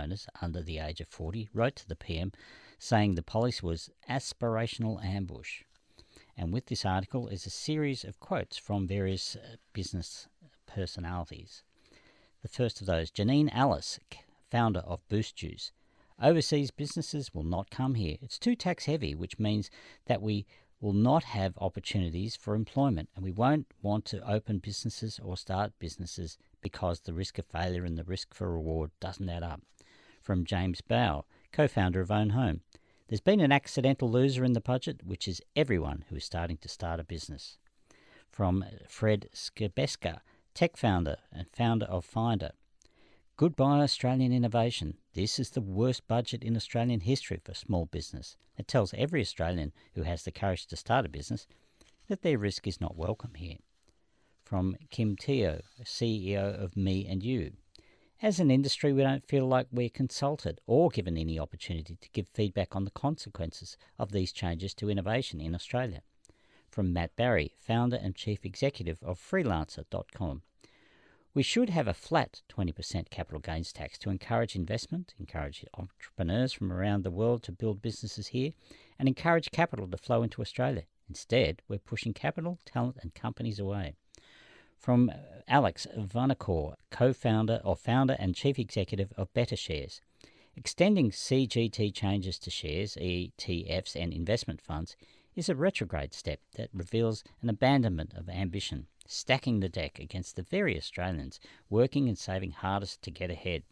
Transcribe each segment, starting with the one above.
owners under the age of 40 wrote to the PM saying the policy was aspirational ambush. And with this article is a series of quotes from various business personalities. The first of those, Janine Alice, founder of Boost Juice. Overseas businesses will not come here. It's too tax heavy, which means that we will not have opportunities for employment, and we won't want to open businesses or start businesses because the risk of failure and the risk for reward doesn't add up. From James Bow, co-founder of Own Home. There's been an accidental loser in the budget, which is everyone who is starting to start a business. From Fred Skabeska, tech founder and founder of Finder. Goodbye Australian innovation. This is the worst budget in Australian history for small business. It tells every Australian who has the courage to start a business that their risk is not welcome here. From Kim Teo, CEO of Me and You. As an industry, we don't feel like we're consulted or given any opportunity to give feedback on the consequences of these changes to innovation in Australia. From Matt Barry, founder and chief executive of Freelancer.com. We should have a flat 20% capital gains tax to encourage investment, encourage entrepreneurs from around the world to build businesses here, and encourage capital to flow into Australia. Instead, we're pushing capital, talent, and companies away. From Alex Vanacore, co-founder or founder and chief executive of BetterShares. Extending CGT changes to shares, ETFs, and investment funds is a retrograde step that reveals an abandonment of ambition, stacking the deck against the very Australians working and saving hardest to get ahead.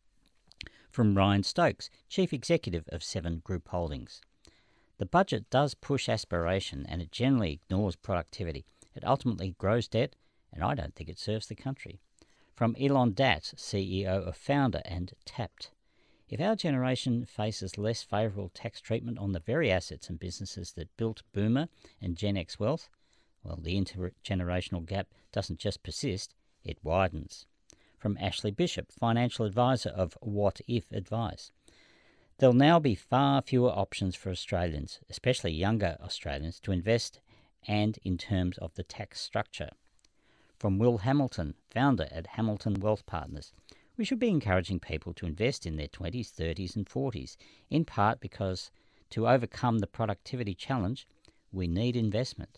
From Ryan Stokes, Chief Executive of Seven Group Holdings. The budget does push aspiration and it generally ignores productivity. It ultimately grows debt, and I don't think it serves the country. From Elon Datt, CEO of Founder and Tapped. If our generation faces less favourable tax treatment on the very assets and businesses that built Boomer and Gen X wealth, well, the intergenerational gap doesn't just persist, it widens. From Ashley Bishop, financial advisor of What If Advice. There'll now be far fewer options for Australians, especially younger Australians, to invest and in terms of the tax structure. From Will Hamilton, founder at Hamilton Wealth Partners. We should be encouraging people to invest in their 20s, 30s and 40s, in part because to overcome the productivity challenge, we need investment.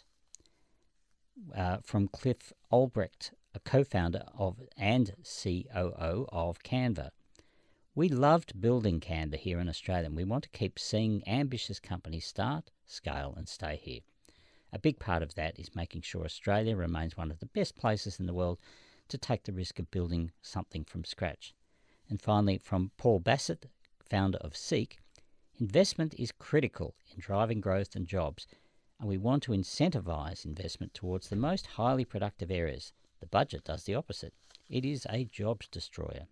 From Cliff Albrecht, a co-founder of and COO of Canva. We loved building Canva here in Australia, and we want to keep seeing ambitious companies start, scale and stay here. A big part of that is making sure Australia remains one of the best places in the world to take the risk of building something from scratch. And finally, from Paul Bassett, founder of Seek, investment is critical in driving growth and jobs, and we want to incentivise investment towards the most highly productive areas. The budget does the opposite. It is a jobs destroyer.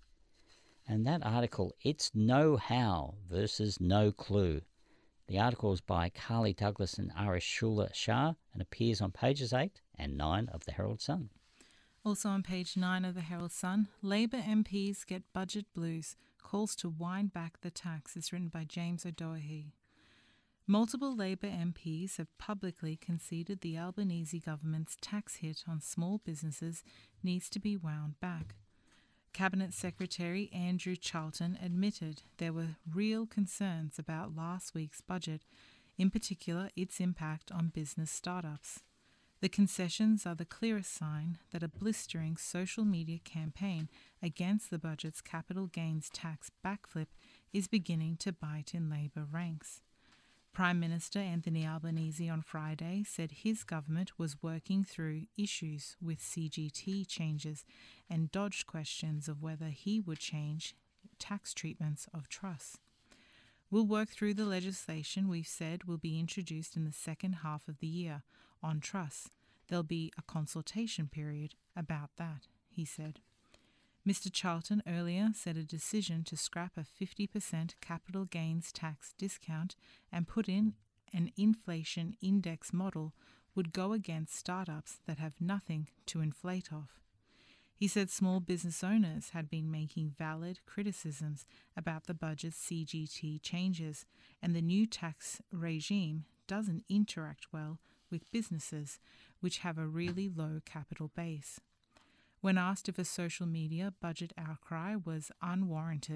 And that article, It's Know-How versus No Clue. The article is by Carly Douglas and Arish Shula Shah and appears on pages 8 and 9 of the Herald Sun. Also on page 9 of the Herald Sun, Labor MPs get budget blues, calls to wind back the tax. It's written by James O'Doherty. Multiple Labor MPs have publicly conceded the Albanese government's tax hit on small businesses needs to be wound back. Cabinet Secretary Andrew Charlton admitted there were real concerns about last week's budget, in particular its impact on business startups. The concessions are the clearest sign that a blistering social media campaign against the budget's capital gains tax backflip is beginning to bite in Labor ranks. Prime Minister Anthony Albanese on Friday said his government was working through issues with CGT changes and dodged questions of whether he would change tax treatments of trusts. We'll work through the legislation we've said will be introduced in the second half of the year on trusts. There'll be a consultation period about that, he said. Mr. Charlton earlier said a decision to scrap a 50% capital gains tax discount and put in an inflation index model would go against startups that have nothing to inflate off. He said small business owners had been making valid criticisms about the budget's CGT changes, and the new tax regime doesn't interact well with businesses which have a really low capital base. When asked if a social media budget outcry was unwarranted,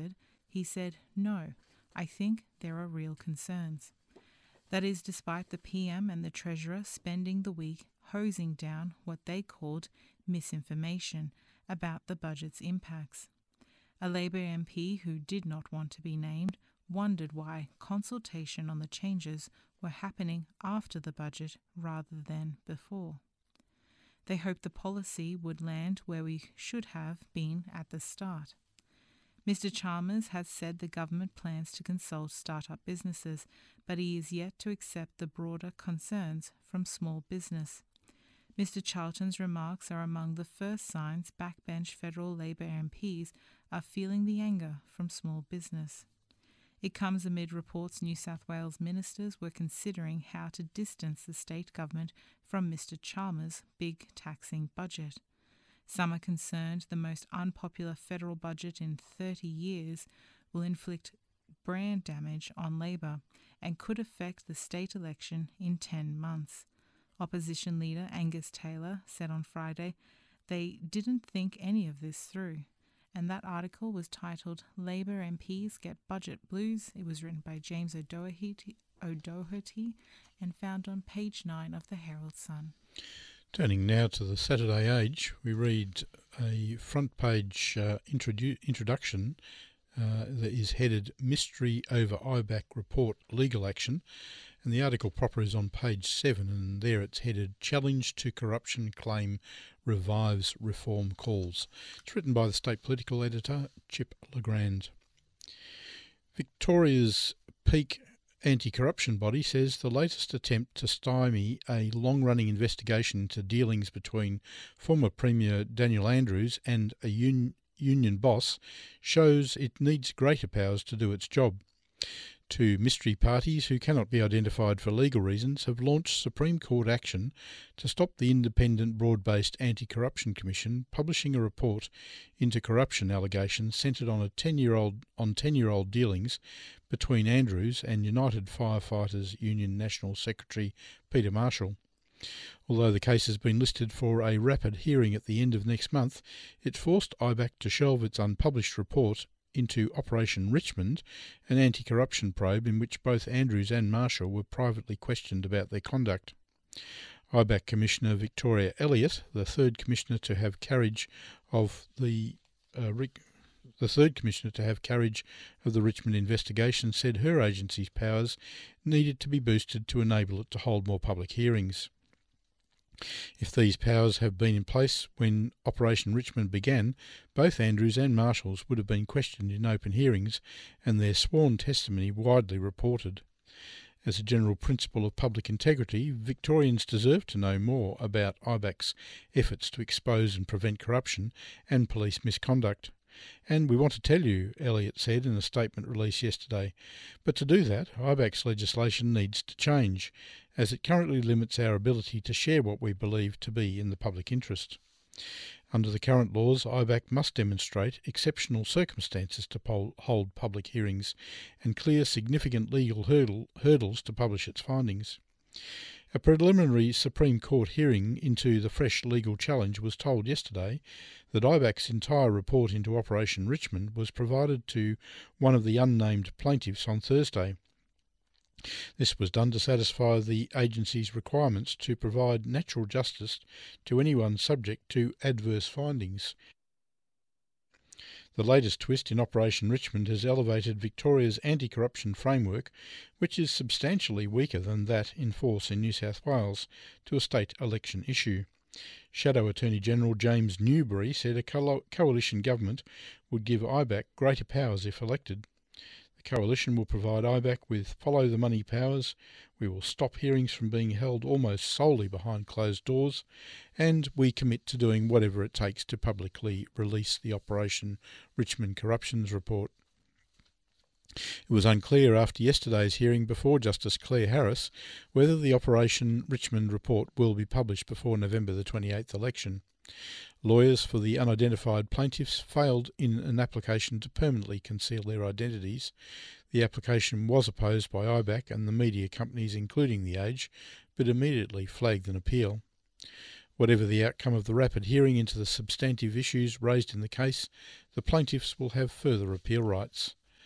he said, "No, I think there are real concerns." That is despite the PM and the Treasurer spending the week hosing down what they called misinformation about the budget's impacts. A Labor MP who did not want to be named wondered why consultation on the changes were happening after the budget rather than before. They hoped the policy would land where we should have been at the start. Mr. Chalmers has said the government plans to consult start-up businesses, but he is yet to accept the broader concerns from small business. Mr. Charlton's remarks are among the first signs backbench federal Labor MPs are feeling the anger from small business. It comes amid reports New South Wales ministers were considering how to distance the state government from Mr. Chalmers' big taxing budget. Some are concerned the most unpopular federal budget in 30 years will inflict brand damage on Labor and could affect the state election in 10 months. Opposition leader Angus Taylor said on Friday they didn't think any of this through. And that article was titled "Labor MPs Get Budget Blues." It was written by James O'Doherty and found on page 9 of the Herald Sun. Turning now to the Saturday Age, we read a front page introduction that is headed "Mystery over IBAC Report Legal Action," and the article proper is on page 7, and there it's headed "Challenge to Corruption Claim Revives Reform Calls." It's written by the state political editor, Chip Legrand. Victoria's peak anti-corruption body says the latest attempt to stymie a long-running investigation into dealings between former Premier Daniel Andrews and a union boss shows it needs greater powers to do its job. Two mystery parties who cannot be identified for legal reasons have launched Supreme Court action to stop the independent broad-based Anti-Corruption Commission publishing a report into corruption allegations centred on 10-year-old dealings between Andrews and United Firefighters Union National Secretary Peter Marshall. Although the case has been listed for a rapid hearing at the end of next month, it forced IBAC to shelve its unpublished report into Operation Richmond, an anti-corruption probe in which both Andrews and Marshall were privately questioned about their conduct. IBAC Commissioner Victoria Elliott, the third commissioner to have carriage of the Richmond investigation, said her agency's powers needed to be boosted to enable it to hold more public hearings. If these powers have been in place when Operation Richmond began, both Andrews and Marshalls would have been questioned in open hearings and their sworn testimony widely reported. As a general principle of public integrity, Victorians deserve to know more about IBAC's efforts to expose and prevent corruption and police misconduct. And we want to tell you, Elliott said in a statement released yesterday. But to do that, IBAC's legislation needs to change, as it currently limits our ability to share what we believe to be in the public interest. Under the current laws, IBAC must demonstrate exceptional circumstances to hold public hearings and clear significant legal hurdles to publish its findings. A preliminary Supreme Court hearing into the fresh legal challenge was told yesterday that IBAC's entire report into Operation Richmond was provided to one of the unnamed plaintiffs on Thursday. This was done to satisfy the agency's requirements to provide natural justice to anyone subject to adverse findings. The latest twist in Operation Richmond has elevated Victoria's anti-corruption framework, which is substantially weaker than that in force in New South Wales, to a state election issue. Shadow Attorney-General James Newbury said a coalition government would give IBAC greater powers if elected. The coalition will provide IBAC with follow-the-money powers, we will stop hearings from being held almost solely behind closed doors, and we commit to doing whatever it takes to publicly release the Operation Richmond Corruptions Report. It was unclear after yesterday's hearing before Justice Claire Harris whether the Operation Richmond report will be published before November the 28th election. Lawyers for the unidentified plaintiffs failed in an application to permanently conceal their identities. The application was opposed by IBAC and the media companies, including The Age, but immediately flagged an appeal. Whatever the outcome of the rapid hearing into the substantive issues raised in the case, the plaintiffs will have further appeal rights.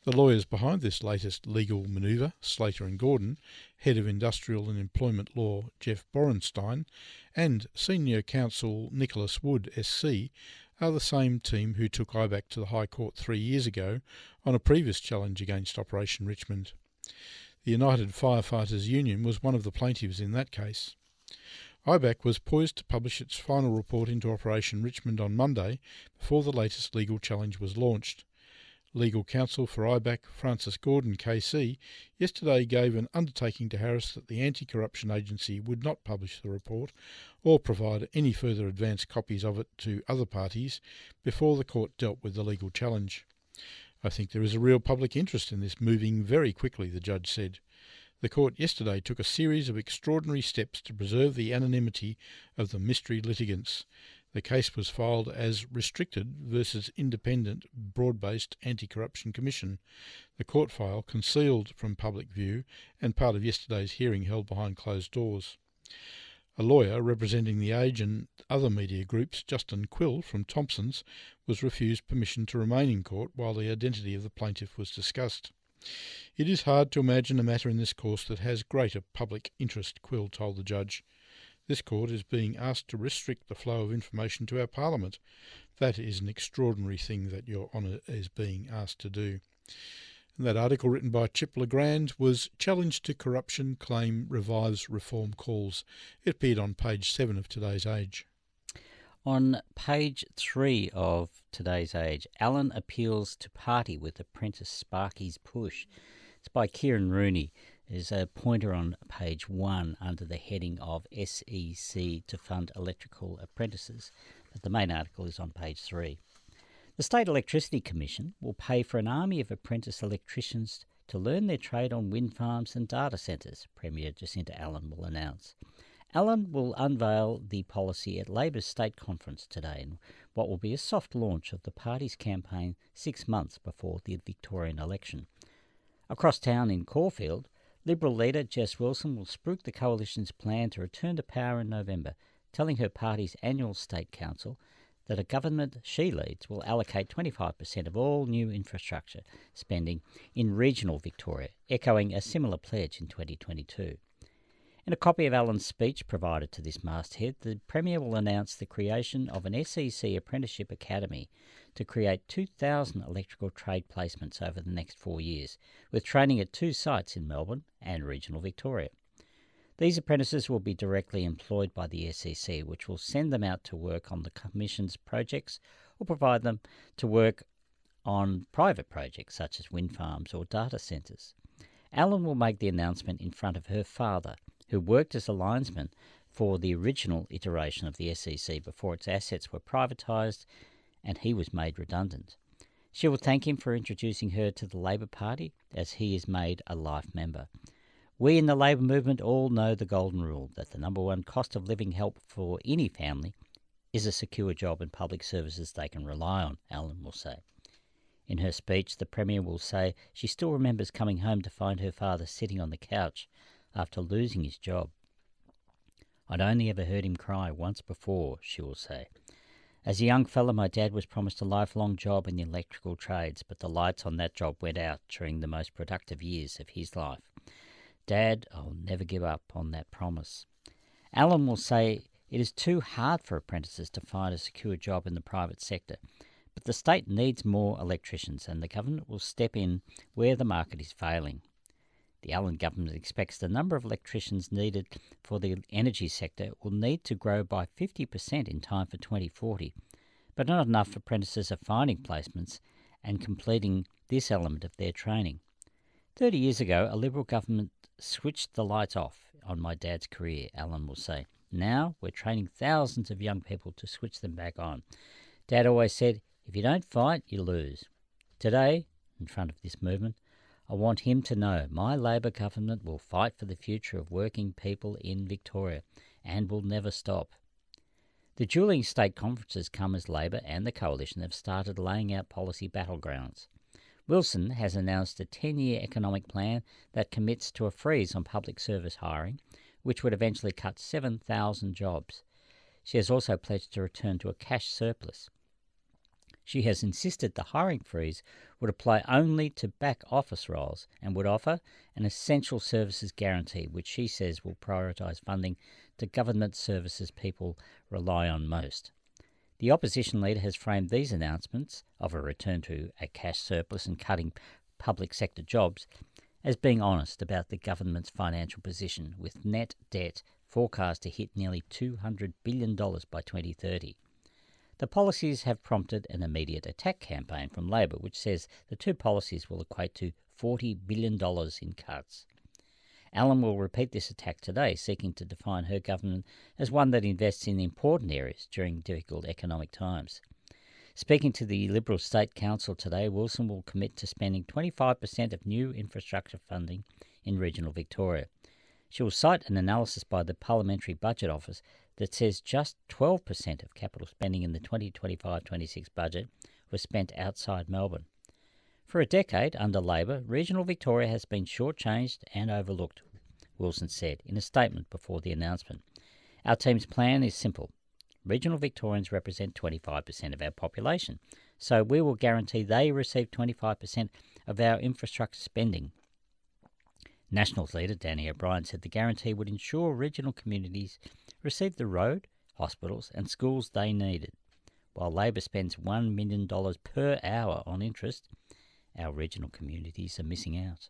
The lawyers behind this latest legal manoeuvre, Slater and Gordon, Head of Industrial and Employment Law Jeff Borenstein, and Senior Counsel Nicholas Wood SC, are the same team who took IBAC to the High Court 3 years ago on a previous challenge against Operation Richmond. The United Firefighters Union was one of the plaintiffs in that case. IBAC was poised to publish its final report into Operation Richmond on Monday before the latest legal challenge was launched. Legal counsel for IBAC, Francis Gordon KC, yesterday gave an undertaking to Harris that the anti-corruption agency would not publish the report or provide any further advance copies of it to other parties before the court dealt with the legal challenge. I think there is a real public interest in this moving very quickly, the judge said. The court yesterday took a series of extraordinary steps to preserve the anonymity of the mystery litigants. The case was filed as Restricted versus Independent Broad-Based Anti-Corruption Commission, the court file concealed from public view and part of yesterday's hearing held behind closed doors. A lawyer representing The Age and other media groups, Justin Quill from Thompson's, was refused permission to remain in court while the identity of the plaintiff was discussed. It is hard to imagine a matter in this course that has greater public interest, Quill told the judge. This court is being asked to restrict the flow of information to our Parliament. That is an extraordinary thing that Your Honour is being asked to do. And that article written by Chip Legrand was Challenge to Corruption Claim Revives Reform Calls. It appeared on page 7 of today's Age. On page 3 of today's Age, Allen appeals to party with apprentice Sparky's push. It's by Kieran Rooney. There's a pointer on page 1 under the heading of SEC to fund electrical apprentices, but the main article is on page 3. The State Electricity Commission will pay for an army of apprentice electricians to learn their trade on wind farms and data centres, Premier Jacinta Allen will announce. Allen will unveil the policy at Labor's state conference today in what will be a soft launch of the party's campaign 6 months before the Victorian election. Across town in Caulfield, Liberal leader Jess Wilson will spruik the Coalition's plan to return to power in November, telling her party's annual State Council that a government she leads will allocate 25% of all new infrastructure spending in regional Victoria, echoing a similar pledge in 2022. In a copy of Allen's speech provided to this masthead, the Premier will announce the creation of an SEC Apprenticeship Academy to create 2,000 electrical trade placements over the next 4 years, with training at 2 sites in Melbourne and regional Victoria. These apprentices will be directly employed by the SEC, which will send them out to work on the Commission's projects or provide them to work on private projects such as wind farms or data centres. Allen will make the announcement in front of her father, who worked as a linesman for the original iteration of the SEC before its assets were privatised and he was made redundant. She will thank him for introducing her to the Labor Party as he is made a life member. We in the Labor movement all know the golden rule that the number one cost of living help for any family is a secure job and public services they can rely on, Allen will say. In her speech, the Premier will say she still remembers coming home to find her father sitting on the couch after losing his job. I'd only ever heard him cry once before, she will say. As a young fella, my dad was promised a lifelong job in the electrical trades, but the lights on that job went out during the most productive years of his life. Dad, I'll never give up on that promise. Allen will say it is too hard for apprentices to find a secure job in the private sector, but the state needs more electricians and the government will step in where the market is failing. The Allen government expects the number of electricians needed for the energy sector will need to grow by 50% in time for 2040, but not enough apprentices are finding placements and completing this element of their training. 30 years ago, a Liberal government switched the lights off on my dad's career, Allen will say. Now we're training thousands of young people to switch them back on. Dad always said, if you don't fight, you lose. Today, in front of this movement, I want him to know my Labor government will fight for the future of working people in Victoria and will never stop. The dueling state conferences come as Labor and the Coalition have started laying out policy battlegrounds. Wilson has announced a 10-year economic plan that commits to a freeze on public service hiring, which would eventually cut 7,000 jobs. She has also pledged to return to a cash surplus. She has insisted the hiring freeze would apply only to back office roles and would offer an essential services guarantee, which she says will prioritise funding to government services people rely on most. The opposition leader has framed these announcements of a return to a cash surplus and cutting public sector jobs as being honest about the government's financial position, with net debt forecast to hit nearly $200 billion by 2030. The policies have prompted an immediate attack campaign from Labor, which says the two policies will equate to $40 billion in cuts. Allen will repeat this attack today, seeking to define her government as one that invests in important areas during difficult economic times. Speaking to the Liberal State Council today, Wilson will commit to spending 25% of new infrastructure funding in regional Victoria. She will cite an analysis by the Parliamentary Budget Office that says just 12% of capital spending in the 2025-26 budget was spent outside Melbourne. For a decade under Labor, regional Victoria has been shortchanged and overlooked, Wilson said in a statement before the announcement. Our team's plan is simple. Regional Victorians represent 25% of our population, so we will guarantee they receive 25% of our infrastructure spending. Nationals leader Danny O'Brien said the guarantee would ensure regional communities receive the road, hospitals and schools they needed. While Labor spends $1 million per hour on interest, our regional communities are missing out.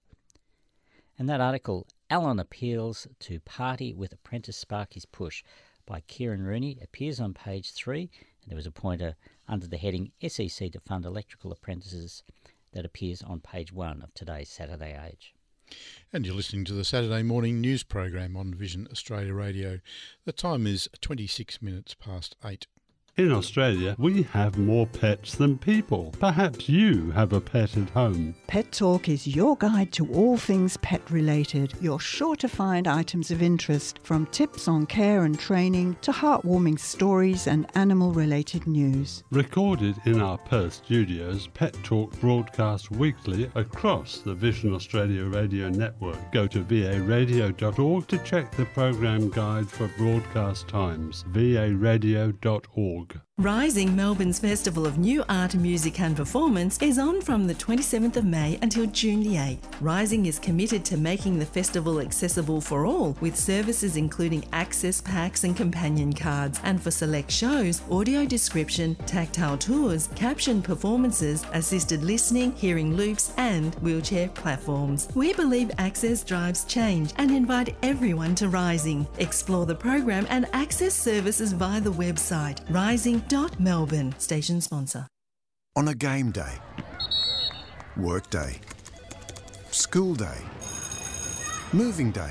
And that article, Allen appeals to party with apprentice spark his push, by Kieran Rooney, appears on page 3, and there was a pointer under the heading SEC to fund electrical apprentices that appears on page 1 of today's Saturday Age. And you're listening to the Saturday morning news program on Vision Australia Radio. The time is 26 minutes past 8. In Australia, we have more pets than people. Perhaps you have a pet at home. Pet Talk is your guide to all things pet related. You're sure to find items of interest, from tips on care and training to heartwarming stories and animal related news. Recorded in our Perth studios, Pet Talk broadcasts weekly across the Vision Australia Radio network. Go to varadio.org to check the program guide for broadcast times. varadio.org. Rising, Melbourne's Festival of New Art, Music and Performance is on from the 27th of May until June the 8th. Rising is committed to making the festival accessible for all, with services including access packs and companion cards, and for select shows, audio description, tactile tours, captioned performances, assisted listening, hearing loops and wheelchair platforms. We believe access drives change and invite everyone to Rising. Explore the program and access services via the website rising.melbourne. Station sponsor. On a game day, work day, school day, moving day,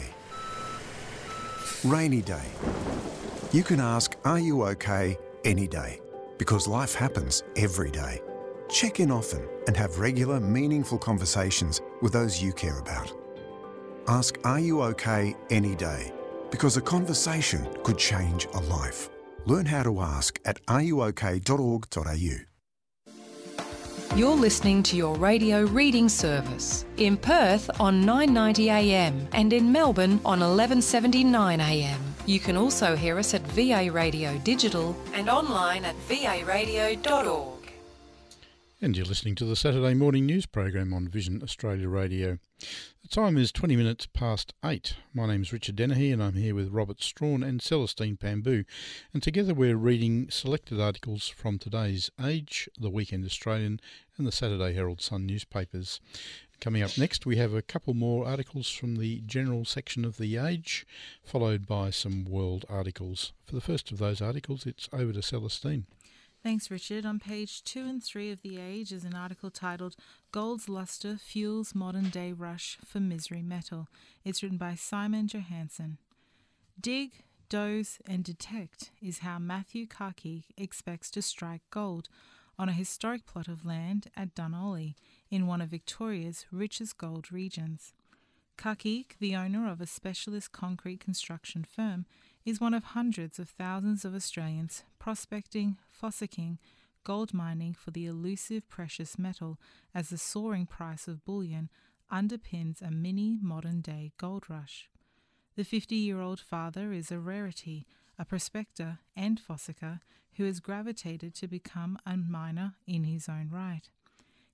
rainy day, you can ask, are you okay, any day, because life happens every day. Check in often and have regular, meaningful conversations with those you care about. Ask, are you okay, any day, because a conversation could change a life. Learn how to ask at ruok.org.au. You're listening to your radio reading service. In Perth on 990 AM and in Melbourne on 1179 AM. You can also hear us at VA Radio Digital and online at varadio.org. And you're listening to the Saturday morning news program on Vision Australia Radio. The time is 20 minutes past 8. My name's Richard Dennehy and I'm here with Robert Strawn and Celestine Pamboo. And together we're reading selected articles from today's Age, the Weekend Australian and the Saturday Herald Sun newspapers. Coming up next we have a couple more articles from the general section of the Age, followed by some world articles. For the first of those articles, it's over to Celestine. Thanks, Richard. On page 2 and 3 of The Age is an article titled Gold's Luster Fuels Modern Day Rush for Misery Metal. It's written by Simon Johansson. Dig, doze and detect is how Matthew Carkeek expects to strike gold on a historic plot of land at Dunolly in one of Victoria's richest gold regions. Carkeek, the owner of a specialist concrete construction firm, is one of hundreds of thousands of Australians prospecting, fossicking, gold mining for the elusive precious metal as the soaring price of bullion underpins a mini modern-day gold rush. The 50-year-old father is a rarity, a prospector and fossicker who has gravitated to become a miner in his own right.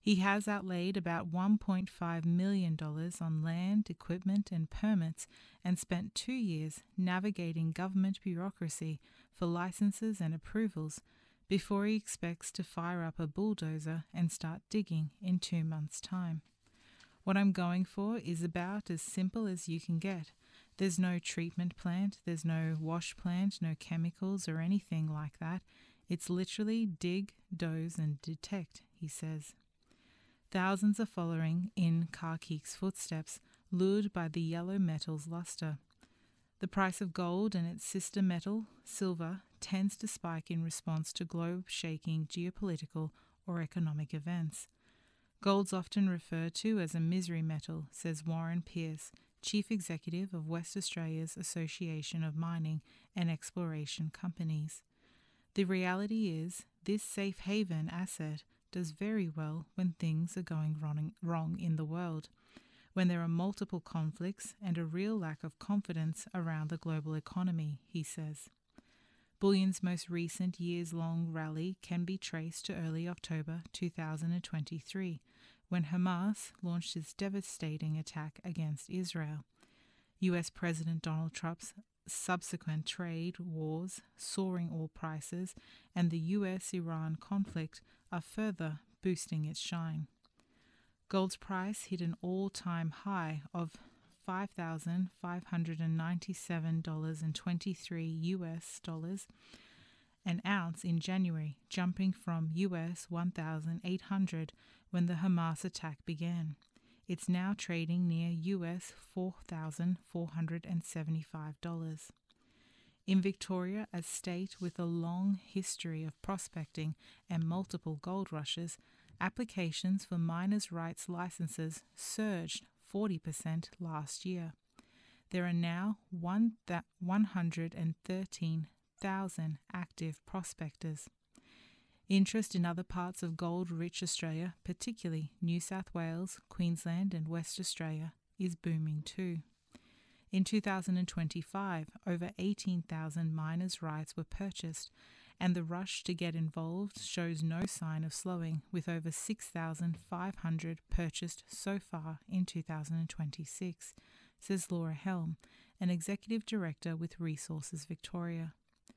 He has outlaid about $1.5 million on land, equipment, and permits and spent 2 years navigating government bureaucracy for licenses and approvals before he expects to fire up a bulldozer and start digging in 2 months' time. What I'm going for is about as simple as you can get. There's no treatment plant, there's no wash plant, no chemicals or anything like that. It's literally dig, doze, and detect, he says. Thousands are following in Kharkik's footsteps, lured by the yellow metal's luster. The price of gold and its sister metal, silver, tends to spike in response to globe-shaking geopolitical or economic events. Gold's often referred to as a misery metal, says Warren Pearce, Chief Executive of West Australia's Association of Mining and Exploration Companies. The reality is, this safe haven asset does very well when things are going wrong in the world, when there are multiple conflicts and a real lack of confidence around the global economy, he says. Bullion's most recent years-long rally can be traced to early October 2023, when Hamas launched its devastating attack against Israel. US President Donald Trump's subsequent trade wars, soaring oil prices, and the US-Iran conflict are further boosting its shine. Gold's price hit an all-time high of $5,597.23 US dollars an ounce in January, jumping from US $1,800 when the Hamas attack began. It's now trading near US $4,475. In Victoria, a state with a long history of prospecting and multiple gold rushes, applications for miners' rights licenses surged 40% last year. There are now 113,000 active prospectors. Interest in other parts of gold-rich Australia, particularly New South Wales, Queensland and West Australia, is booming too. In 2025, over 18,000 miners' rights were purchased, and the rush to get involved shows no sign of slowing, with over 6,500 purchased so far in 2026, says Laura Helm, an executive director with Resources Victoria.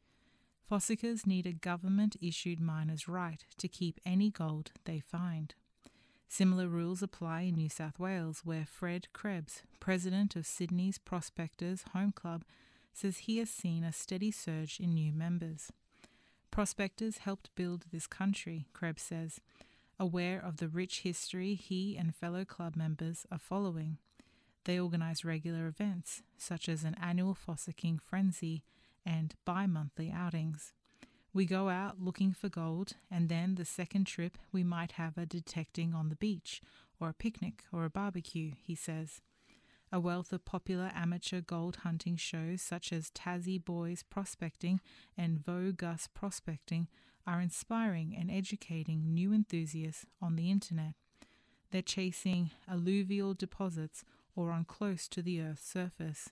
Fossickers need a government-issued miner's right to keep any gold they find. Similar rules apply in New South Wales, where Fred Krebs, president of Sydney's Prospectors Home Club, says he has seen a steady surge in new members. Prospectors helped build this country, Krebs says, aware of the rich history he and fellow club members are following. They organise regular events, such as an annual fossicking frenzy and bi-monthly outings. We go out looking for gold, and then the second trip we might have a detecting on the beach, or a picnic, or a barbecue, he says. A wealth of popular amateur gold hunting shows such as Tassie Boys Prospecting and Vogue Gus Prospecting are inspiring and educating new enthusiasts on the internet. They're chasing alluvial deposits or on close to the Earth's surface.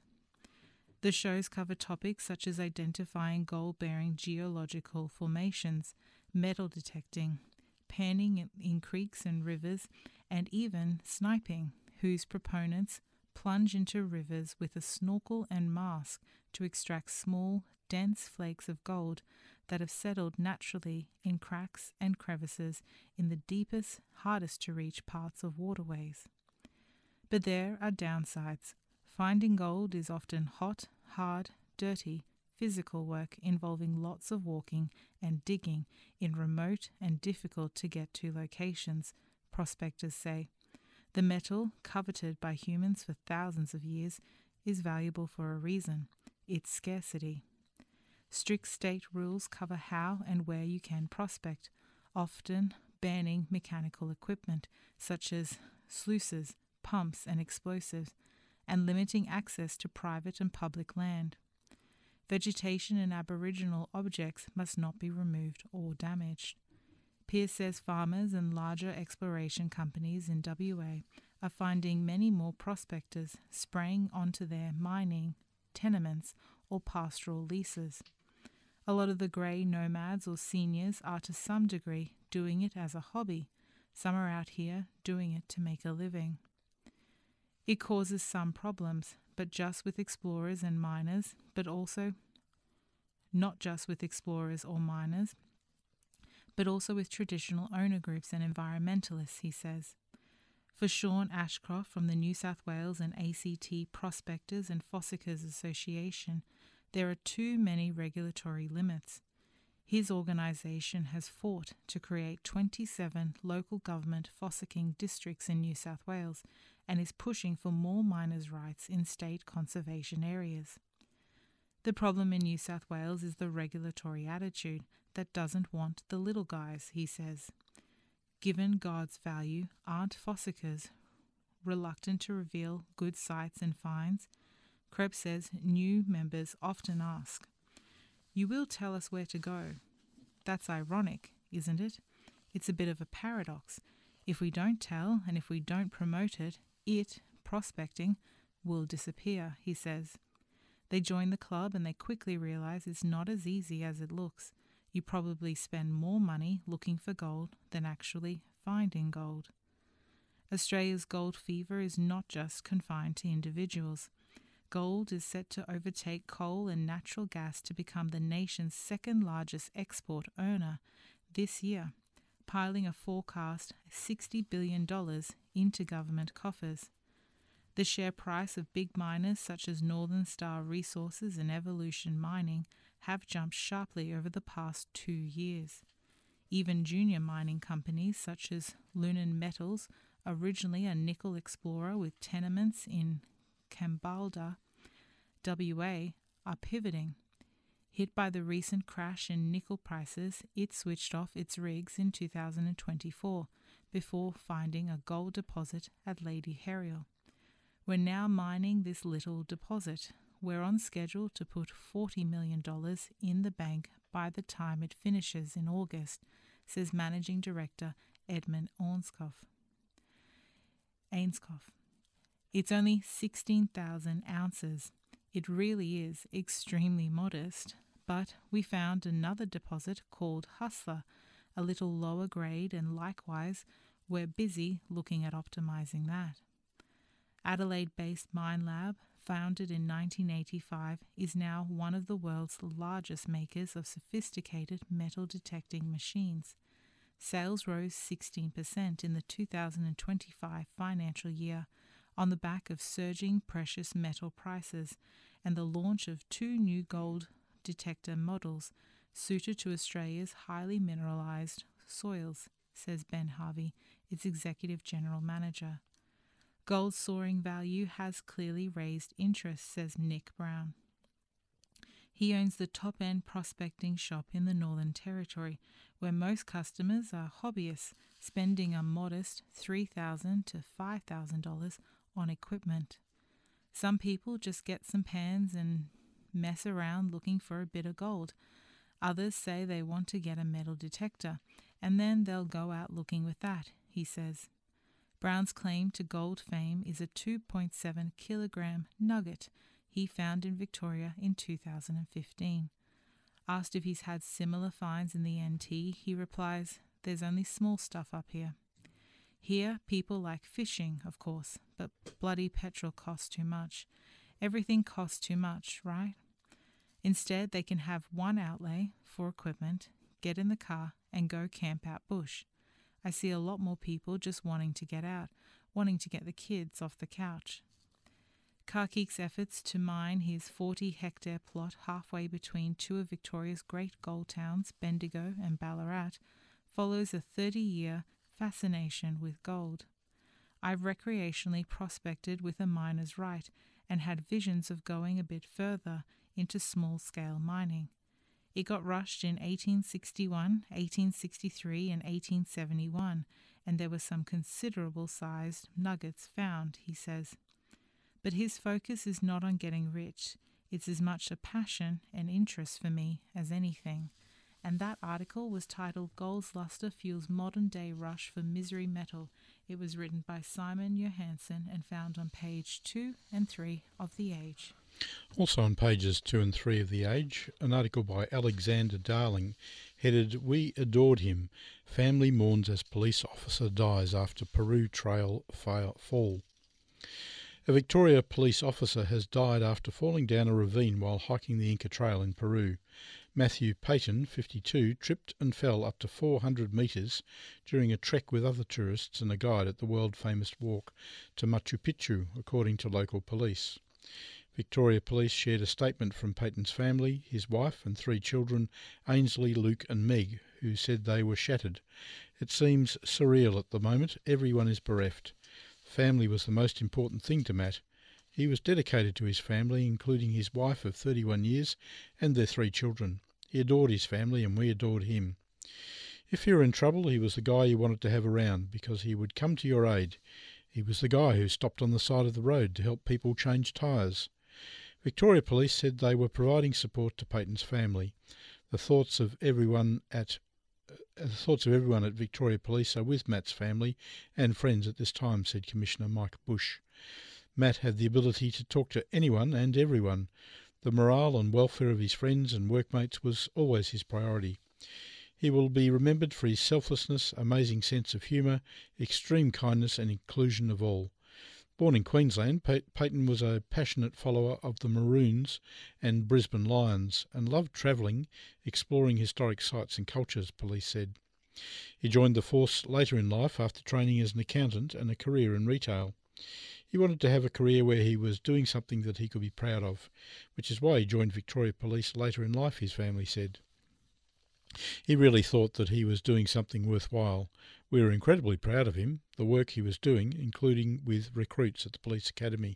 The shows cover topics such as identifying gold-bearing geological formations, metal detecting, panning in creeks and rivers, and even sniping, whose proponents plunge into rivers with a snorkel and mask to extract small, dense flakes of gold that have settled naturally in cracks and crevices in the deepest, hardest-to-reach parts of waterways. But there are downsides. Finding gold is often hot, hard, dirty, physical work involving lots of walking and digging in remote and difficult-to-get-to locations, prospectors say. The metal, coveted by humans for thousands of years, is valuable for a reason: its scarcity. Strict state rules cover how and where you can prospect, often banning mechanical equipment such as sluices, pumps and explosives, and limiting access to private and public land. Vegetation and Aboriginal objects must not be removed or damaged. Pearce says farmers and larger exploration companies in WA are finding many more prospectors spraying onto their mining, tenements or pastoral leases. A lot of the grey nomads or seniors are to some degree doing it as a hobby, Some are out here doing it to make a living. It causes some problems, but just with explorers and miners, but also not just with explorers or miners, but also with traditional owner groups and environmentalists, he says. For Sean Ashcroft from the New South Wales and ACT Prospectors and Fossickers Association, there are too many regulatory limits. His organisation has fought to create 27 local government fossicking districts in New South Wales and is pushing for more miners' rights in state conservation areas. The problem in New South Wales is the regulatory attitude that doesn't want the little guys, he says. Given God's value, aren't fossickers reluctant to reveal good sites and finds? Krebs says new members often ask, "You will tell us where to go." That's ironic, isn't it? It's a bit of a paradox. If we don't tell and if we don't promote it, prospecting, will disappear, he says. They join the club and they quickly realise it's not as easy as it looks. You probably spend more money looking for gold than actually finding gold. Australia's gold fever is not just confined to individuals. Gold is set to overtake coal and natural gas to become the nation's second largest export earner this year, piling a forecast $60 billion into government coffers. The share price of big miners such as Northern Star Resources and Evolution Mining have jumped sharply over the past 2 years. Even junior mining companies such as Lunan Metals, originally a nickel explorer with tenements in Kambalda, WA, are pivoting. Hit by the recent crash in nickel prices, it switched off its rigs in 2024 before finding a gold deposit at Lady Herial. We're now mining this little deposit. We're on schedule to put $40 million in the bank by the time it finishes in August, says Managing Director Edmund Ainscough. It's only 16,000 ounces. It really is extremely modest, but we found another deposit called Hustler, a little lower grade, and likewise, we're busy looking at optimizing that. Adelaide-based Minelab, founded in 1985, is now one of the world's largest makers of sophisticated metal detecting machines. Sales rose 16% in the 2025 financial year on the back of surging precious metal prices and the launch of 2 new gold detector models suited to Australia's highly mineralised soils, says Ben Harvey, its Executive General Manager. Gold's soaring value has clearly raised interest, says Nick Brown. He owns the top-end prospecting shop in the Northern Territory, where most customers are hobbyists, spending a modest $3,000 to $5,000 on equipment. Some people just get some pans and mess around looking for a bit of gold. Others say they want to get a metal detector, and then they'll go out looking with that, he says. Brown's claim to gold fame is a 2.7 kilogram nugget he found in Victoria in 2015. Asked if he's had similar finds in the NT, he replies, "There's only small stuff up here." Here, people like fishing, of course, but bloody petrol costs too much. Everything costs too much, right? Instead, they can have one outlay for equipment, get in the car, and go camp out bush. I see a lot more people just wanting to get out, wanting to get the kids off the couch. Karkik's efforts to mine his 40-hectare plot halfway between 2 of Victoria's great gold towns, Bendigo and Ballarat, follows a 30-year fascination with gold. I've recreationally prospected with a miner's right and had visions of going a bit further into small-scale mining. It got rushed in 1861, 1863 and 1871, and there were some considerable-sized nuggets found, he says. But his focus is not on getting rich. It's as much a passion and interest for me as anything. And that article was titled Gold's Luster Fuels Modern-Day Rush for Misery Metal. It was written by Simon Johansson and found on page 2 and 3 of The Age. Also on pages 2 and 3 of The Age, an article by Alexander Darling headed "We Adored Him. Family mourns as police officer dies after Peru trail fall." A Victoria police officer has died after falling down a ravine while hiking the Inca Trail in Peru. Matthew Payton, 52, tripped and fell up to 400 metres during a trek with other tourists and a guide at the world-famous walk to Machu Picchu, according to local police. Victoria Police shared a statement from Payton's family, his wife and 3 children, Ainsley, Luke and Meg, who said they were shattered. "It seems surreal at the moment. Everyone is bereft. Family was the most important thing to Matt. He was dedicated to his family, including his wife of 31 years and their 3 children. He adored his family and we adored him. If you were in trouble, he was the guy you wanted to have around because he would come to your aid. He was the guy who stopped on the side of the road to help people change tyres." Victoria Police said they were providing support to Payton's family. The thoughts of everyone at Victoria Police are with Matt's family and friends at this time, said Commissioner Mike Bush. Matt had the ability to talk to anyone and everyone. The morale and welfare of his friends and workmates was always his priority. He will be remembered for his selflessness, amazing sense of humour, extreme kindness and inclusion of all. Born in Queensland, Payton was a passionate follower of the Maroons and Brisbane Lions and loved travelling, exploring historic sites and cultures, police said. He joined the force later in life after training as an accountant and a career in retail. He wanted to have a career where he was doing something that he could be proud of, which is why he joined Victoria Police later in life, his family said. He really thought that he was doing something worthwhile. We were incredibly proud of him, the work he was doing, including with recruits at the police academy.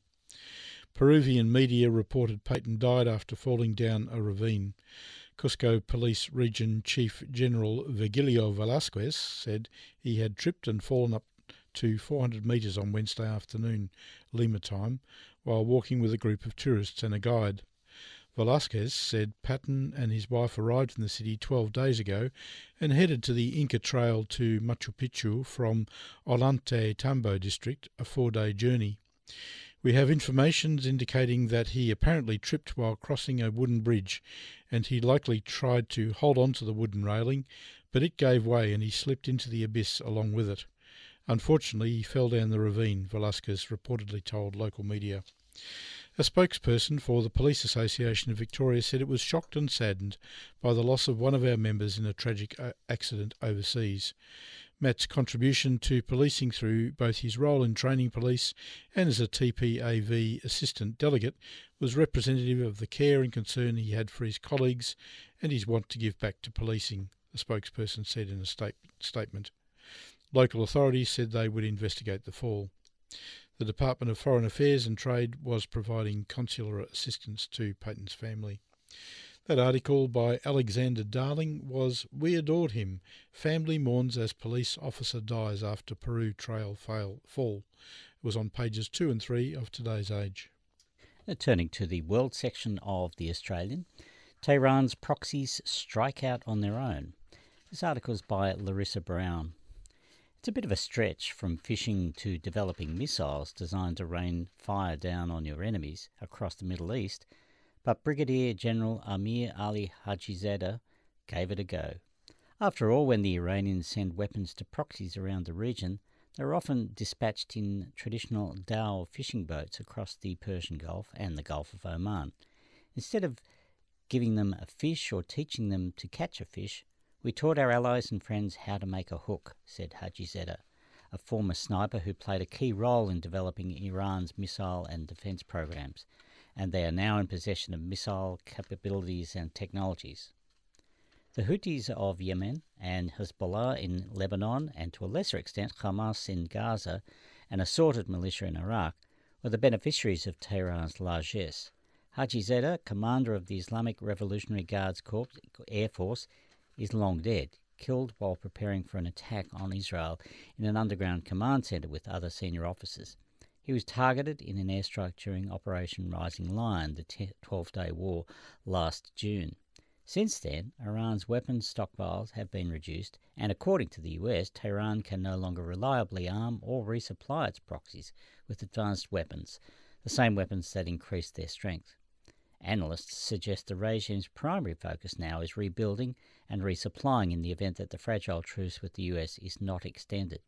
Peruvian media reported Payton died after falling down a ravine. Cusco Police Region Chief General Virgilio Velasquez said he had tripped and fallen up to 400 metres on Wednesday afternoon, Lima time, while walking with a group of tourists and a guide. Velasquez said Payton and his wife arrived in the city 12 days ago and headed to the Inca Trail to Machu Picchu from Ollantaytambo district, a 4-day journey. We have information indicating that he apparently tripped while crossing a wooden bridge and he likely tried to hold on to the wooden railing, but it gave way and he slipped into the abyss along with it. Unfortunately, he fell down the ravine, Velasquez reportedly told local media. A spokesperson for the Police Association of Victoria said it was shocked and saddened by the loss of one of our members in a tragic accident overseas. Matt's contribution to policing through both his role in training police and as a TPAV assistant delegate was representative of the care and concern he had for his colleagues and his want to give back to policing, the spokesperson said in a statement. Local authorities said they would investigate the fall. The Department of Foreign Affairs and Trade was providing consular assistance to Payton's family. That article by Alexander Darling was "We Adored Him. Family mourns as police officer dies after Peru trail fall." It was on pages 2 and 3 of today's Age. Turning to the world section of The Australian, Tehran's proxies strike out on their own. This article is by Larissa Brown. It's a bit of a stretch from fishing to developing missiles designed to rain fire down on your enemies across the Middle East, but Brigadier General Amir Ali Hajizadeh gave it a go. After all, when the Iranians send weapons to proxies around the region, they're often dispatched in traditional dhow fishing boats across the Persian Gulf and the Gulf of Oman. Instead of giving them a fish or teaching them to catch a fish, we taught our allies and friends how to make a hook, said Hajizadeh, a former sniper who played a key role in developing Iran's missile and defence programs, and they are now in possession of missile capabilities and technologies. The Houthis of Yemen and Hezbollah in Lebanon, and to a lesser extent Hamas in Gaza, and assorted militia in Iraq, were the beneficiaries of Tehran's largesse. Hajizadeh, commander of the Islamic Revolutionary Guards Corps Air Force, is long dead, killed while preparing for an attack on Israel in an underground command centre with other senior officers. He was targeted in an airstrike during Operation Rising Lion, the 12-day war, last June. Since then, Iran's weapons stockpiles have been reduced, and according to the US, Tehran can no longer reliably arm or resupply its proxies with advanced weapons, the same weapons that increased their strength. Analysts suggest the regime's primary focus now is rebuilding and resupplying in the event that the fragile truce with the US is not extended.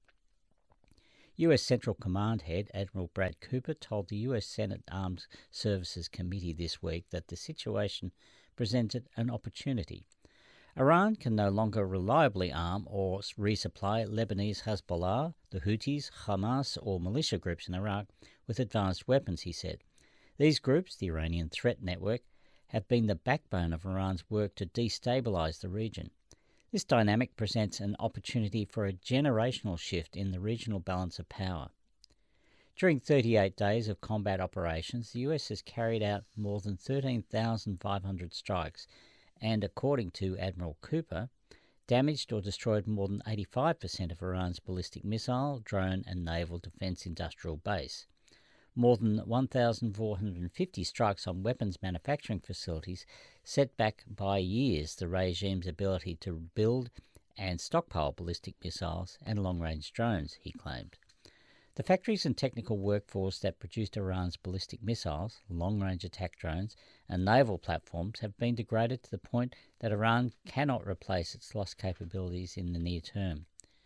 US Central Command head Admiral Brad Cooper told the US Senate Armed Services Committee this week that the situation presented an opportunity. Iran can no longer reliably arm or resupply Lebanese Hezbollah, the Houthis, Hamas or militia groups in Iraq with advanced weapons, he said. These groups, the Iranian Threat Network, have been the backbone of Iran's work to destabilise the region. This dynamic presents an opportunity for a generational shift in the regional balance of power. During 38 days of combat operations, the US has carried out more than 13,500 strikes and, according to Admiral Cooper, damaged or destroyed more than 85% of Iran's ballistic missile, drone and naval defence industrial base. More than 1,450 strikes on weapons manufacturing facilities set back by years the regime's ability to build and stockpile ballistic missiles and long-range drones, he claimed. The factories and technical workforce that produced Iran's ballistic missiles, long-range attack drones and naval platforms have been degraded to the point that Iran cannot replace its lost capabilities in the near term.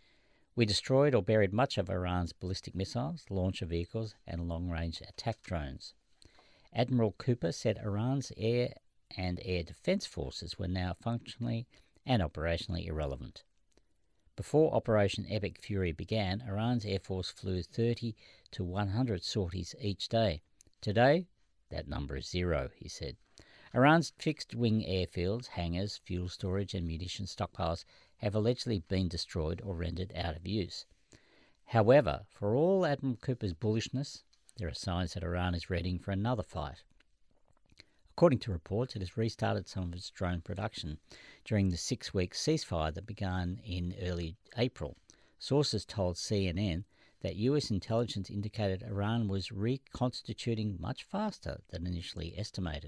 We destroyed or buried much of Iran's ballistic missiles, launcher vehicles and long-range attack drones. Admiral Cooper said Iran's air and air defence forces were now functionally and operationally irrelevant. Before Operation Epic Fury began, Iran's Air Force flew 30 to 100 sorties each day. Today, that number is 0, he said. Iran's fixed-wing airfields, hangars, fuel storage and munition stockpiles have allegedly been destroyed or rendered out of use. However, for all Admiral Cooper's bullishness, there are signs that Iran is readying for another fight. According to reports, it has restarted some of its drone production during the 6-week ceasefire that began in early April. Sources told CNN that US intelligence indicated Iran was reconstituting much faster than initially estimated.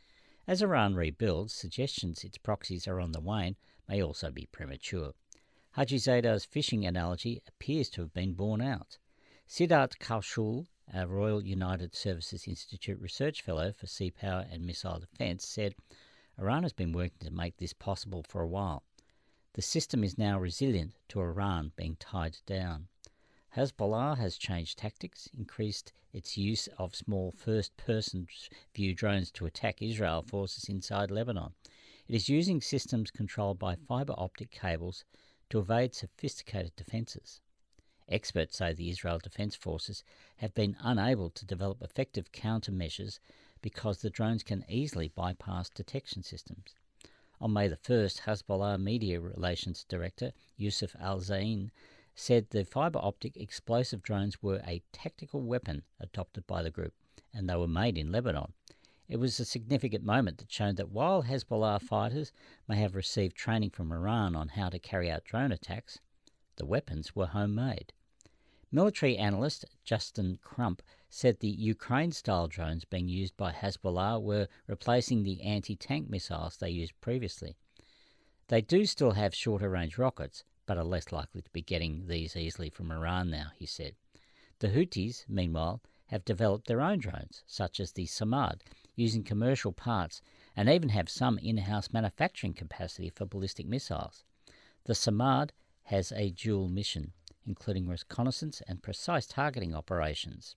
As Iran rebuilds, suggestions its proxies are on the wane may also be premature. Hajizadeh's fishing analogy appears to have been borne out. Siddharth Kaushal, a Royal United Services Institute Research Fellow for Sea Power and Missile Defence, said, Iran has been working to make this possible for a while. The system is now resilient to Iran being tied down. Hezbollah has changed tactics, increased its use of small first-person view drones to attack Israel forces inside Lebanon. It is using systems controlled by fibre optic cables to evade sophisticated defences. Experts say the Israel Defence Forces have been unable to develop effective countermeasures because the drones can easily bypass detection systems. On May the 1st, Hezbollah Media Relations Director Yusuf Al-Zain said the fibre optic explosive drones were a tactical weapon adopted by the group, and they were made in Lebanon. It was a significant moment that showed that while Hezbollah fighters may have received training from Iran on how to carry out drone attacks, the weapons were homemade. Military analyst Justin Crump said the Ukraine-style drones being used by Hezbollah were replacing the anti-tank missiles they used previously. They do still have shorter-range rockets, but are less likely to be getting these easily from Iran now, he said. The Houthis, meanwhile, have developed their own drones, such as the Samad, using commercial parts, and even have some in-house manufacturing capacity for ballistic missiles. The Samad has a dual mission, including reconnaissance and precise targeting operations.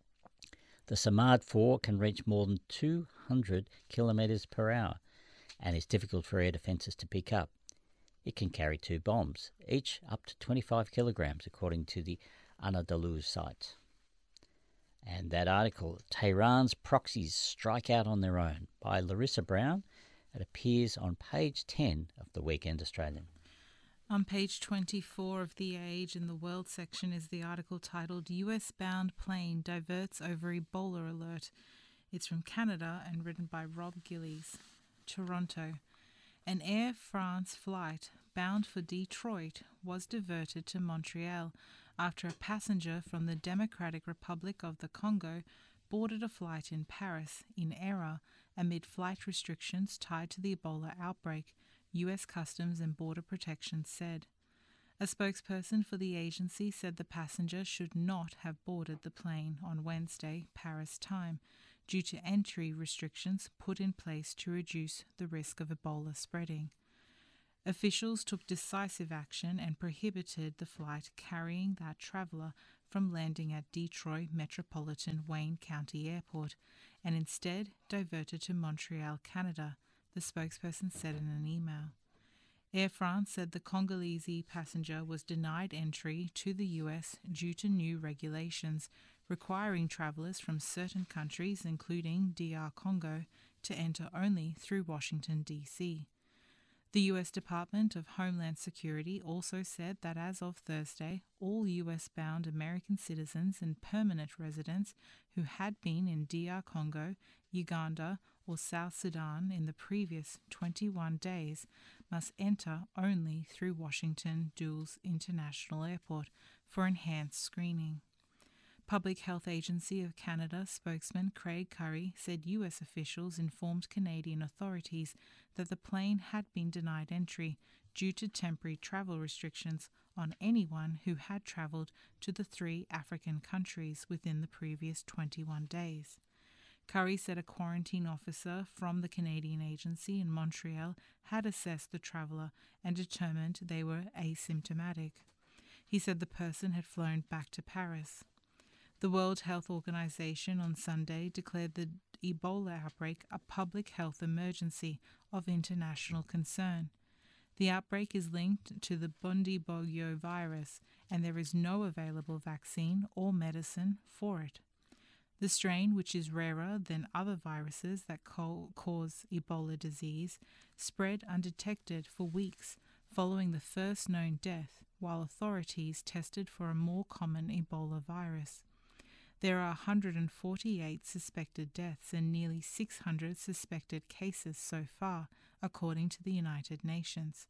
The Samad 4 can reach more than 200 kilometres per hour and is difficult for air defences to pick up. It can carry 2 bombs, each up to 25 kilograms, according to the Anadolu site. And that article, Tehran's Proxies Strike Out on Their Own, by Larissa Brown. It appears on page 10 of the Weekend Australian. On page 24 of The Age in the World section is the article titled US-bound plane diverts over Ebola alert. It's from Canada and written by Rob Gillies. Toronto. An Air France flight bound for Detroit was diverted to Montreal after a passenger from the Democratic Republic of the Congo boarded a flight in Paris in error amid flight restrictions tied to the Ebola outbreak, U.S. Customs and Border Protection said. A spokesperson for the agency said the passenger should not have boarded the plane on Wednesday, Paris time, due to entry restrictions put in place to reduce the risk of Ebola spreading. Officials took decisive action and prohibited the flight carrying that traveller from landing at Detroit Metropolitan Wayne County Airport and instead diverted to Montreal, Canada, the spokesperson said in an email. Air France said the Congolese passenger was denied entry to the US due to new regulations requiring travellers from certain countries, including DR Congo, to enter only through Washington, D.C. The U.S. Department of Homeland Security also said that as of Thursday, all U.S.-bound American citizens and permanent residents who had been in DR Congo, Uganda, or South Sudan in the previous 21 days must enter only through Washington Dulles International Airport for enhanced screening. Public Health Agency of Canada spokesman Craig Currie said U.S. officials informed Canadian authorities that the plane had been denied entry due to temporary travel restrictions on anyone who had travelled to the 3 African countries within the previous 21 days. Currie said a quarantine officer from the Canadian agency in Montreal had assessed the traveller and determined they were asymptomatic. He said the person had flown back to Paris. The World Health Organization on Sunday declared the Ebola outbreak a public health emergency of international concern. The outbreak is linked to the Bundibugyo virus, and there is no available vaccine or medicine for it. The strain, which is rarer than other viruses that cause Ebola disease, spread undetected for weeks following the first known death, while authorities tested for a more common Ebola virus. There are 148 suspected deaths and nearly 600 suspected cases so far, according to the United Nations.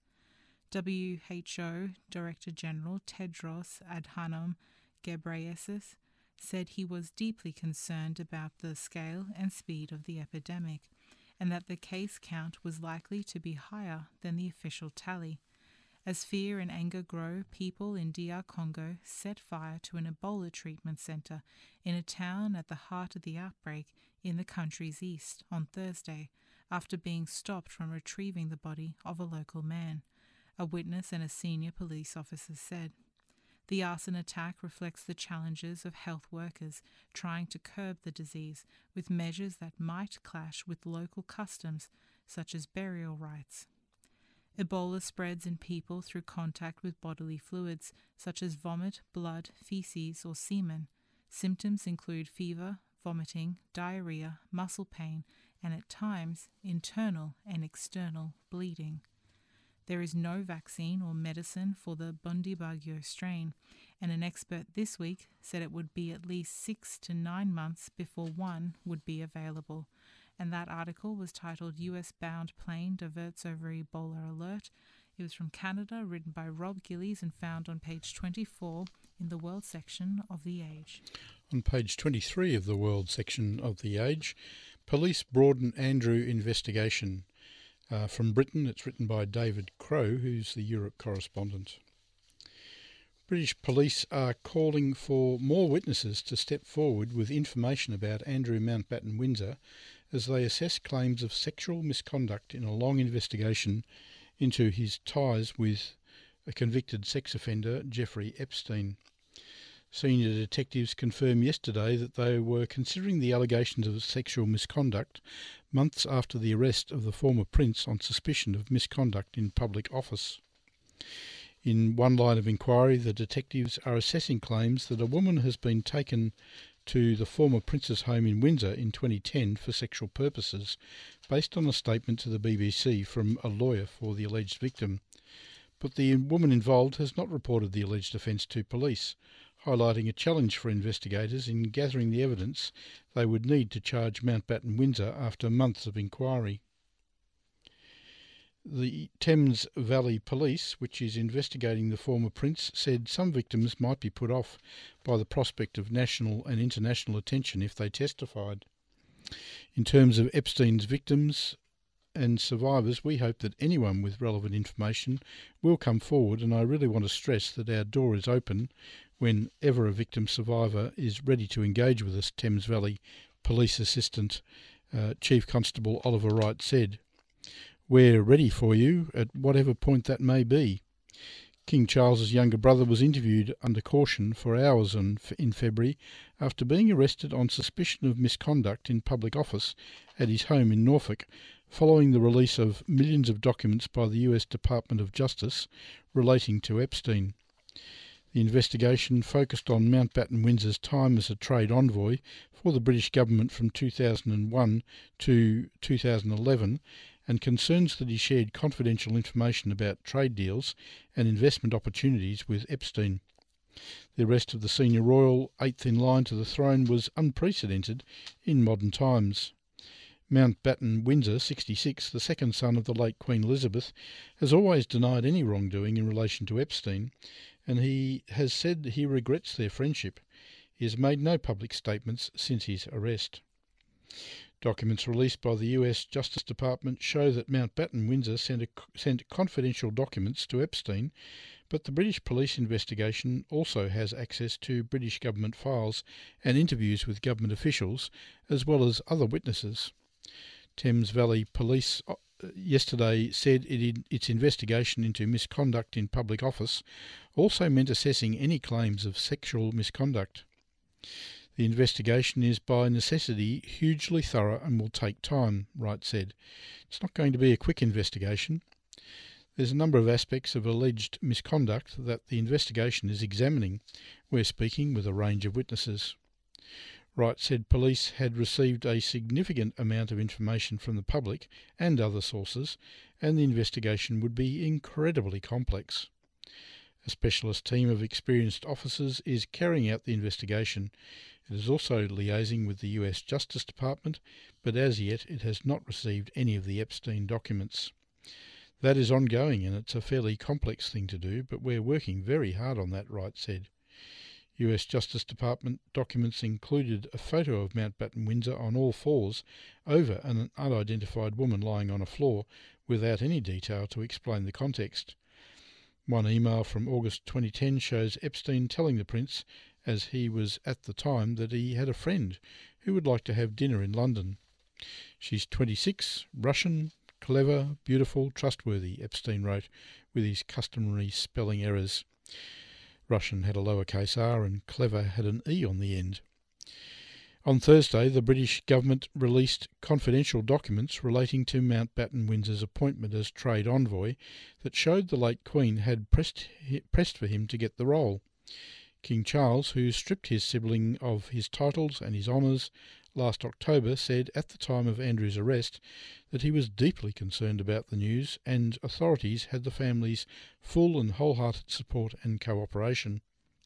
WHO Director General Tedros Adhanom Ghebreyesus said he was deeply concerned about the scale and speed of the epidemic, and that the case count was likely to be higher than the official tally. As fear and anger grow, people in DR Congo set fire to an Ebola treatment center in a town at the heart of the outbreak in the country's east on Thursday, after being stopped from retrieving the body of a local man, a witness and a senior police officer said. The arson attack reflects the challenges of health workers trying to curb the disease with measures that might clash with local customs, such as burial rites. Ebola spreads in people through contact with bodily fluids, such as vomit, blood, feces, or semen. Symptoms include fever, vomiting, diarrhea, muscle pain, and at times, internal and external bleeding. There is no vaccine or medicine for the Bundibugyo strain, and an expert this week said it would be at least 6 to 9 months before one would be available. And that article was titled US-bound plane diverts over Ebola alert. It was from Canada, written by Rob Gillies and found on page 24 in the World section of The Age. On page 23 of the World section of The Age, police broaden Andrew investigation. From Britain, it's written by David Crow, who's the Europe correspondent. British police are calling for more witnesses to step forward with information about Andrew Mountbatten Windsor as they assess claims of sexual misconduct in a long investigation into his ties with a convicted sex offender, Jeffrey Epstein. Senior detectives confirmed yesterday that they were considering the allegations of sexual misconduct months after the arrest of the former prince on suspicion of misconduct in public office. In one line of inquiry, the detectives are assessing claims that a woman has been taken to the former prince's home in Windsor in 2010 for sexual purposes, based on a statement to the BBC from a lawyer for the alleged victim. But the woman involved has not reported the alleged offence to police, highlighting a challenge for investigators in gathering the evidence they would need to charge Mountbatten Windsor after months of inquiry. The Thames Valley Police, which is investigating the former prince, said some victims might be put off by the prospect of national and international attention if they testified. In terms of Epstein's victims and survivors, we hope that anyone with relevant information will come forward, and I really want to stress that our door is open whenever a victim survivor is ready to engage with us, Thames Valley Police Assistant Chief Constable Oliver Wright said. "We're ready for you at whatever point that may be." King Charles's younger brother was interviewed under caution for hours in February after being arrested on suspicion of misconduct in public office at his home in Norfolk, following the release of millions of documents by the US Department of Justice relating to Epstein. The investigation focused on Mountbatten Windsor's time as a trade envoy for the British government from 2001 to 2011 and concerns that he shared confidential information about trade deals and investment opportunities with Epstein. The arrest of the senior royal, eighth in line to the throne, was unprecedented in modern times. Mountbatten Windsor, 66, the second son of the late Queen Elizabeth, has always denied any wrongdoing in relation to Epstein, and he has said he regrets their friendship. He has made no public statements since his arrest. Documents released by the US Justice Department show that Mountbatten Windsor sent confidential documents to Epstein, but the British police investigation also has access to British government files and interviews with government officials, as well as other witnesses. Thames Valley Police yesterday said its investigation into misconduct in public office also meant assessing any claims of sexual misconduct. "The investigation is by necessity hugely thorough and will take time," Wright said. "It's not going to be a quick investigation. There's a number of aspects of alleged misconduct that the investigation is examining. We're speaking with a range of witnesses." Wright said police had received a significant amount of information from the public and other sources, and the investigation would be incredibly complex. A specialist team of experienced officers is carrying out the investigation. It is also liaising with the US Justice Department, but as yet it has not received any of the Epstein documents. "That is ongoing, and it's a fairly complex thing to do, but we're working very hard on that," Wright said. US Justice Department documents included a photo of Mountbatten Windsor on all fours over an unidentified woman lying on a floor, without any detail to explain the context. One email from August 2010 shows Epstein telling the Prince, as he was at the time, that he had a friend who would like to have dinner in London. "She's 26, Russian, clever, beautiful, trustworthy," Epstein wrote, with his customary spelling errors. Russian had a lowercase r and clever had an e on the end. On Thursday, the British government released confidential documents relating to Mountbatten Windsor's appointment as trade envoy that showed the late Queen had pressed for him to get the role. King Charles, who stripped his sibling of his titles and his honours last October, said at the time of Andrew's arrest that he was deeply concerned about the news, and authorities had the family's full and wholehearted support and cooperation.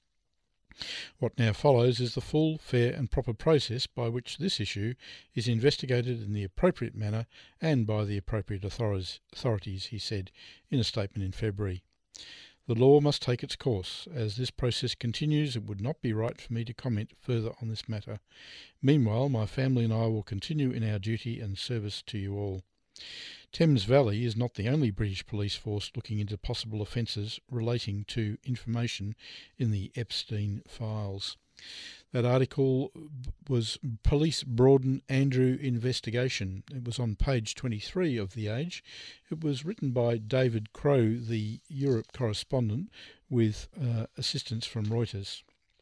What now follows is the full, fair and proper process by which this issue is investigated in the appropriate manner and by the appropriate authorities, he said in a statement in February. "The law must take its course. As this process continues, it would not be right for me to comment further on this matter. Meanwhile, my family and I will continue in our duty and service to you all." Thames Valley is not the only British police force looking into possible offences relating to information in the Epstein files. That article was Police Broaden Andrew Investigation. It was on page 23 of The Age. It was written by David Crowe, the Europe correspondent, with assistance from Reuters.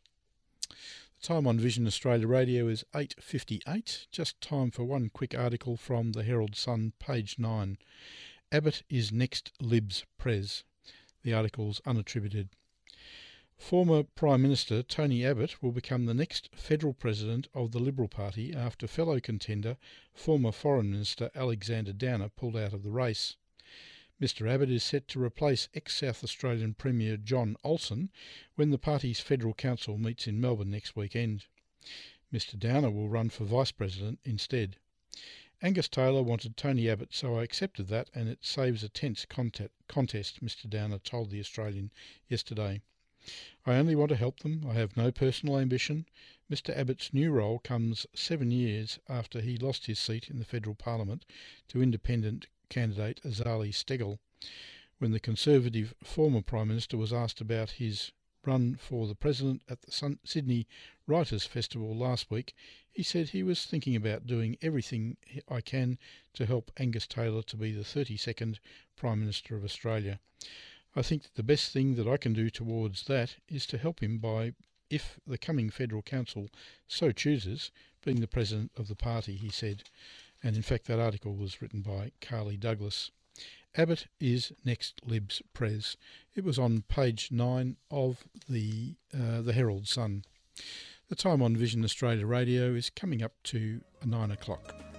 The time on Vision Australia Radio is 8:58. Just time for one quick article from the Herald Sun, page 9. Abbott is next Libs Pres. The article's unattributed. Former Prime Minister Tony Abbott will become the next federal president of the Liberal Party after fellow contender, former Foreign Minister Alexander Downer, pulled out of the race. Mr Abbott is set to replace ex-South Australian Premier John Olsen when the party's Federal Council meets in Melbourne next weekend. Mr Downer will run for Vice President instead. Angus Taylor wanted Tony Abbott, so I accepted that, and it saves a tense contest, Mr Downer told The Australian yesterday. I only want to help them. I have no personal ambition. Mr Abbott's new role comes 7 years after he lost his seat in the federal parliament to independent candidate Azali Steggall. When the Conservative former Prime Minister was asked about his run for the president at the Sydney Writers' Festival last week, he said he was thinking about doing everything I can to help Angus Taylor to be the 32nd Prime Minister of Australia. I think that the best thing that I can do towards that is to help him by, if the coming Federal Council so chooses, being the president of the party, he said. And in fact that article was written by Carly Douglas. Abbott is next Lib's Pres. It was on page 9 of the Herald Sun. The time on Vision Australia Radio is coming up to 9 o'clock.